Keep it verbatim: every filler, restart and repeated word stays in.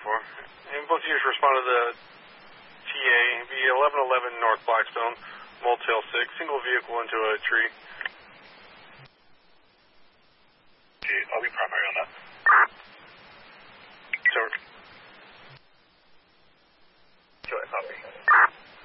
four. And both of you respond to the T A, V eleven eleven North Blackstone, Motel six, single vehicle into a tree. Okay, I'll be primary on that.